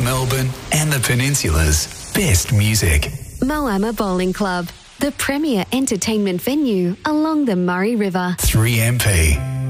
Melbourne and the Peninsula's best music. Moama Bowling Club, the premier entertainment venue along the Murray River. 3MP.